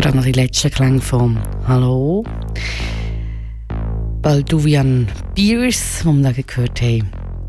Gerade noch die letzten Klänge von «Hallo». Balduvian Beers, die wir da gehört haben.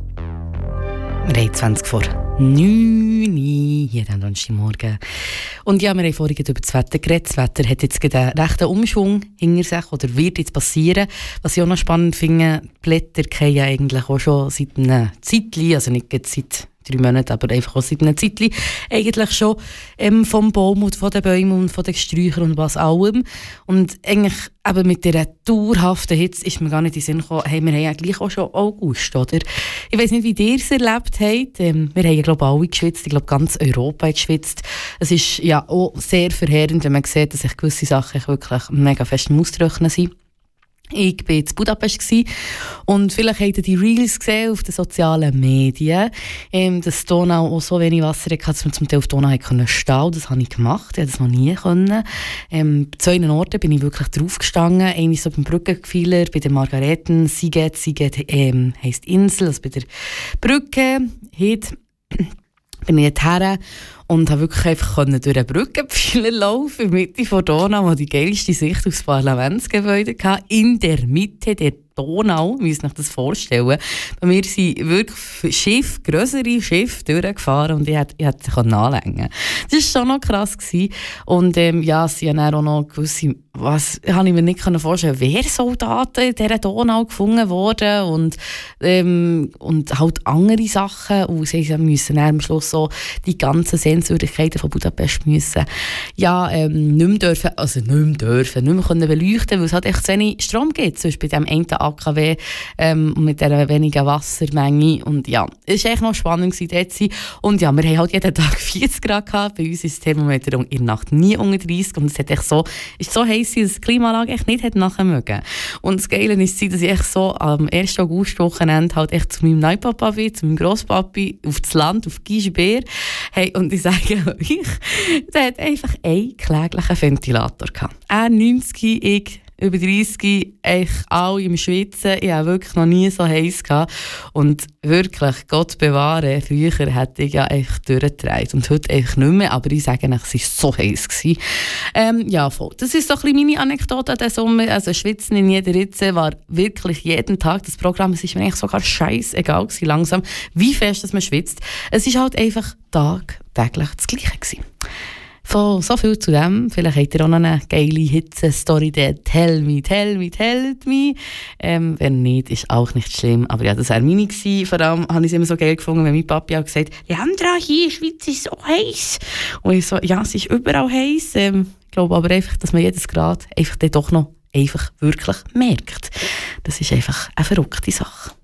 Wir haben 20 vor 9 hier am Donnerstagmorgen. Und ja, wir haben vorhin über das Wetter geredet. Das Wetter hat jetzt einen rechten Umschwung hinter sich oder wird jetzt passieren. Was ich auch noch spannend finde, die Blätter fallen ja eigentlich auch schon seit einer Zeitchen, also nicht seit 3 Monate, aber einfach auch seit einer Zeitchen, eigentlich schon vom Baum und von den Bäumen und von den Sträuchern und was allem. Und eigentlich eben mit dieser dauerhaften Hitze ist mir gar nicht in den Sinn gekommen, hey, wir haben ja gleich auch schon August, oder? Ich weiss nicht, wie ihr es erlebt habt. Wir haben ja, glaube ich, alle geschwitzt. Ich glaube, ganz Europa hat geschwitzt. Es ist ja auch sehr verheerend, wenn man sieht, dass sich gewisse Sachen wirklich mega fest austrocknen sind. Ich war in Budapest und vielleicht habt ihr die Reels gesehen auf den sozialen Medien, dass die Donau auch so wenig Wasser hatte, dass man zum Teil auf die Donau stehen konnte. Das habe ich gemacht, ich konnte das noch nie. 2 Orten bin ich wirklich drauf gestanden. Einmal so beim Brückenpfeiler, bei der Margareten, Siget heisst Insel, also bei der Brücke, bin ich dorthin und habe wirklich einfach durch den Brückenpfeiler laufen, in der Mitte der Donau, wo die geilste Sicht aufs Parlamentsgebäude hatte, in der Mitte der Donau, wie ich euch das vorstellen. Bei mir sind wirklich grössere Schiffe durchgefahren und ich hätte sie anlängen. Das war schon noch krass gewesen. Und ja, es sind dann auch noch gewisse, was habe ich mir nicht vorstellen können, Wehrsoldaten in dieser Donau gefunden wurden und halt andere Sachen. Und sie müssen dann am Schluss so die ganzen Sehenswürdigkeiten von Budapest müssen nicht mehr können beleuchten, weil es halt echt zu wenig Strom gibt, zum Beispiel bei dem einen AKW mit dieser wenigen Wassermenge. Und ja, es war echt noch spannend gewesen. Und ja, wir haben halt jeden Tag 40 Grad gehabt. Bei uns ist das Thermometer in der Nacht nie unter 30 und es hat echt ist so heiß, dass die Klimaanlage echt nicht nachher mögen. Und das Geile ist, dass ich echt so am 1. August-Wochenende halt echt zu meinem Neupapa bin, zu meinem Grosspapi, auf das Land, auf Gischbeer. Hey, und ich sage euch, der hat einfach einen kläglichen Ventilator gehabt. 90, ich über 30, echt alle im Schwitzen. Ich habe wirklich noch nie so heiß gehabt. Und wirklich, Gott bewahre, früher hätte ich ja echt durchgedreht. Und heute echt nicht mehr, aber ich sage euch, es war so heiß gewesen. Ja, voll. Das ist so ein bisschen meine Anekdote an diesem Sommer. Also Schwitzen in jeder Ritze war wirklich jeden Tag das Programm. Es ist mir eigentlich sogar scheißegal gewesen, langsam, wie fest dass man schwitzt. Es ist halt einfach tagtäglich das Gleiche gewesen. So viel zu dem. Vielleicht habt ihr auch noch eine geile Hitze-Story, der Tell me. Wenn nicht, ist auch nicht schlimm. Aber ja, das war meine gewesen. Vor allem habe ich es immer so geil gefunden, wenn mein Papi auch gesagt hat, Leandra, hier in der Schweiz ist so heiß. Und ich so, ja, es ist überall heiß. Ich glaube aber einfach, dass man jedes Grad einfach dann doch noch einfach wirklich merkt. Das ist einfach eine verrückte Sache.